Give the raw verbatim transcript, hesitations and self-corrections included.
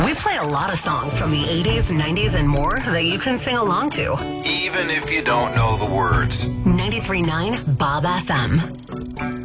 We play a lot of songs from the eighties, nineties, and more that you can sing along to. Even if you don't know the words. ninety-three point nine Bob F M.